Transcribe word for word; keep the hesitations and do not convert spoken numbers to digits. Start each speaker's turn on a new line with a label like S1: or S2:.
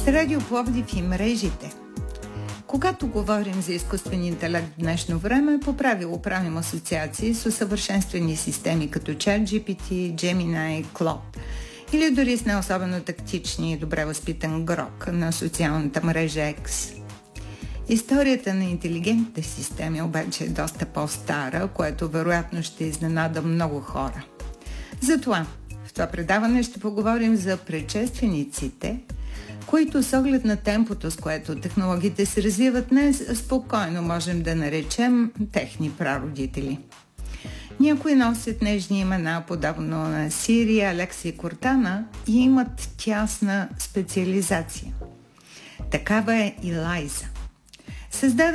S1: С Радио Пловдив и мрежите. Когато говорим за изкуствен интелект в днешно време, по правило правим асоциации с усъвършенствани системи като ChatGPT, Gemini, Claude или дори с не особено тактични и добре възпитан Grok на социалната мрежа X. Историята на интелигентните системи обаче е доста по-стара, което вероятно ще изненада много хора. Затова в това предаване ще поговорим за предшествениците, които с оглед на темпото, с което технологиите се развиват днес, спокойно можем да наречем техни прародители. Някои носят нежни имена, подобно на Сири, Алекса и Кортана, и имат тясна специализация. Такава е и Лайза. Създадена